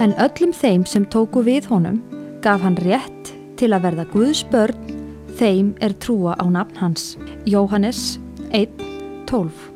En öllum þeim sem tóku við honum gaf hann rétt til að verða Guðs börn, þeim trúa á nafn hans. Jóhannes 1:12.